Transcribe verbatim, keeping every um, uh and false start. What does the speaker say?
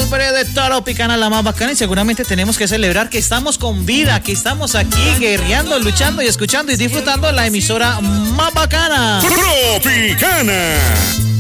Los breves de Tropicana, la más bacana, y seguramente tenemos que celebrar que estamos con vida, que estamos aquí guerreando, luchando y escuchando y disfrutando la emisora más bacana. Tropicana.